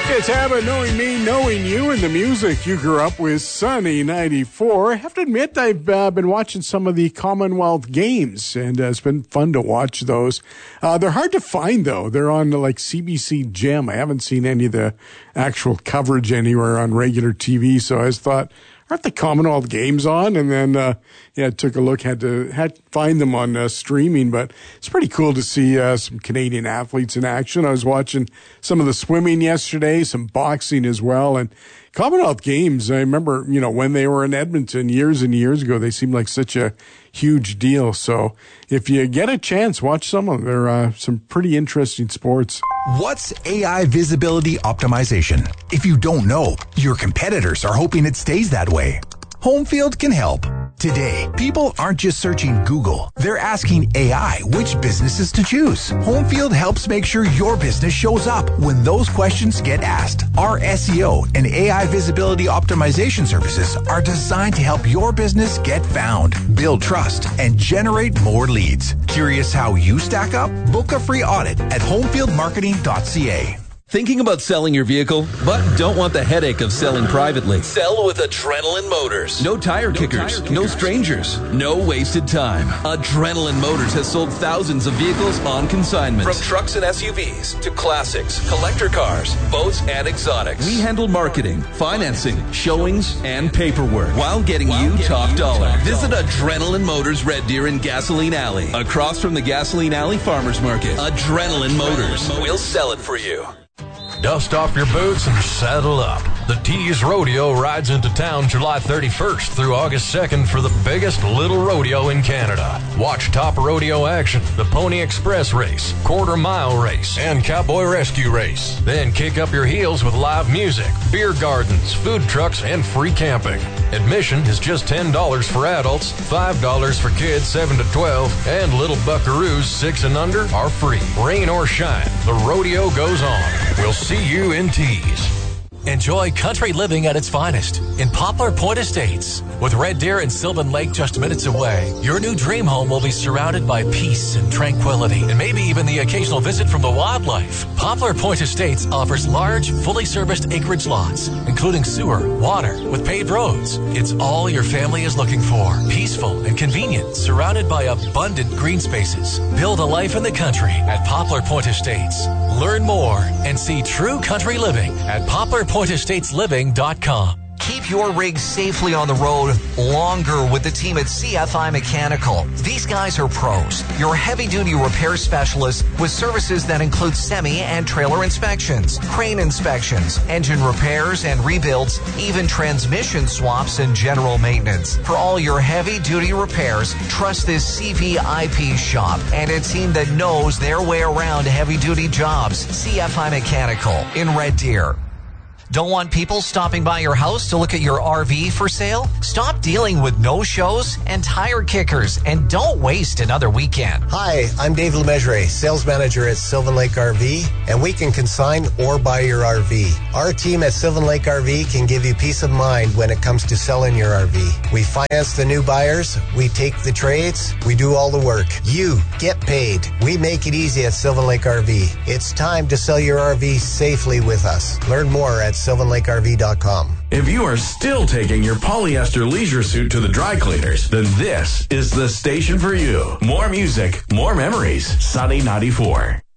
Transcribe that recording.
It's Habit, knowing me, knowing you, and the music you grew up with. Sunny 94. I have to admit, I've been watching some of the Commonwealth Games, and it's been fun to watch those. They're hard to find, though. They're on like CBC Gem. I haven't seen any of the actual coverage anywhere on regular TV, so I just thought, aren't the Commonwealth Games on? And then, took a look, had to find them on streaming, but it's pretty cool to see some Canadian athletes in action. I was watching some of the swimming yesterday, some boxing as well, and Commonwealth Games, I remember, when they were in Edmonton years and years ago, they seemed like such a huge deal. So if you get a chance, watch some of them. They're some pretty interesting sports. What's AI visibility optimization? If you don't know, your competitors are hoping it stays that way. Homefield can help. Today, people aren't just searching Google. They're asking AI which businesses to choose. Homefield helps make sure your business shows up when those questions get asked. Our SEO and AI visibility optimization services are designed to help your business get found, build trust, and generate more leads. Curious how you stack up? Book a free audit at homefieldmarketing.ca. Thinking about selling your vehicle, but don't want the headache of selling privately? Sell with Adrenaline Motors. No tire kickers, no strangers, no wasted time. Adrenaline Motors has sold thousands of vehicles on consignment. From trucks and SUVs to classics, collector cars, boats, and exotics. We handle marketing, financing, showings, and paperwork while getting you top dollar. Visit Adrenaline Motors Red Deer in Gasoline Alley, across from the Gasoline Alley Farmers Market. Adrenaline Motors. We'll sell it for you. Dust off your boots and saddle up. The Tees Rodeo rides into town July 31st through August 2nd for the biggest little rodeo in Canada. Watch top rodeo action, the Pony Express race, quarter-mile race, and cowboy rescue race. Then kick up your heels with live music, beer gardens, food trucks, and free camping. Admission is just $10 for adults, $5 for kids 7 to 12, and little buckaroos 6 and under are free. Rain or shine, the rodeo goes on. We'll see you in Tees. Enjoy country living at its finest in Poplar Point Estates. With Red Deer and Sylvan Lake just minutes away, your new dream home will be surrounded by peace and tranquility, and maybe even the occasional visit from the wildlife. Poplar Point Estates offers large, fully serviced acreage lots, including sewer, water, with paved roads. It's all your family is looking for. Peaceful and convenient, surrounded by abundant green spaces. Build a life in the country at Poplar Point Estates. Learn more and see true country living at poplarpointestatesLiving.com. Keep your rig safely on the road longer with the team at CFI Mechanical. These guys are pros, your heavy-duty repair specialists with services that include semi and trailer inspections, crane inspections, engine repairs and rebuilds, even transmission swaps and general maintenance. For all your heavy-duty repairs, trust this CVIP shop and a team that knows their way around heavy-duty jobs. CFI Mechanical in Red Deer. Don't want people stopping by your house to look at your RV for sale? Stop dealing with no-shows and tire kickers, and don't waste another weekend. Hi, I'm Dave Lemessurier, sales manager at Sylvan Lake RV, and we can consign or buy your RV. Our team at Sylvan Lake RV can give you peace of mind when it comes to selling your RV. We finance the new buyers, we take the trades, we do all the work. You get paid. We make it easy at Sylvan Lake RV. It's time to sell your RV safely with us. Learn more at SylvanLakeRV.com. If you are still taking your polyester leisure suit to the dry cleaners, then this is the station for you. More music, more memories. Sunny 94.